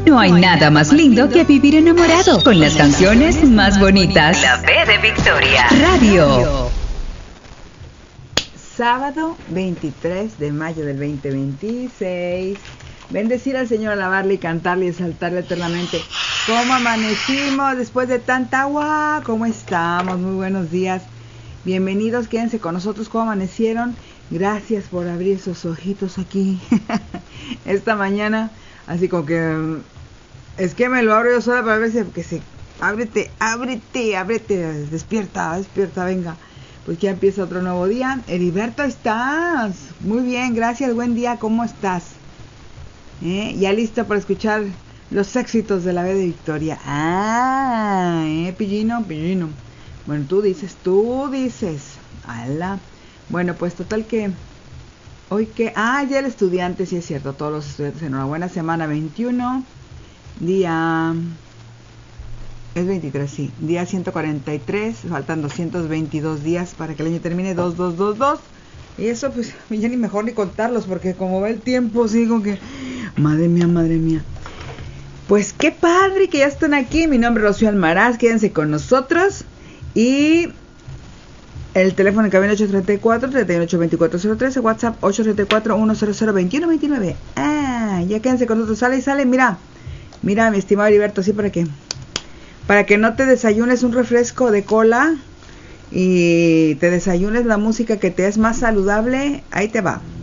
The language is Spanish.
No hay nada más lindo que vivir enamorado con las canciones más bonitas. La B de Victoria Radio. Sábado 23 de mayo del 2026. Bendecir al Señor, alabarle y cantarle y exaltarle eternamente. ¿Cómo amanecimos después de tanta agua? ¿Cómo estamos? Muy buenos días. Bienvenidos, quédense con nosotros. ¿Cómo amanecieron? Gracias por abrir esos ojitos aquí esta mañana. Así como que es que me lo abro yo sola para ver si que se ábrete, despierta, venga. Pues ya empieza otro nuevo día. Heriberto, ¿estás? Muy bien, gracias, buen día, ¿cómo estás? Ya listo para escuchar los éxitos de la B de Victoria. Pillino. Bueno, tú dices. ¡Hala! Bueno, pues total que hoy que... ya el estudiante, sí es cierto, todos los estudiantes, enhorabuena, semana 21, día... Es 23, sí, día 143, faltan 222 días para que el año termine, 2222. Y eso pues ya ni mejor ni contarlos, porque como va el tiempo, sigo que... Madre mía. Pues qué padre que ya están aquí. Mi nombre es Rocío Almaraz, quédense con nosotros. Y el teléfono en cabina 834-382403, WhatsApp 834-100-2129. Ya quédense con nosotros, sale, mira, mi estimado Heriberto, así para que no te desayunes un refresco de cola y te desayunes la música que te es más saludable. Ahí te va.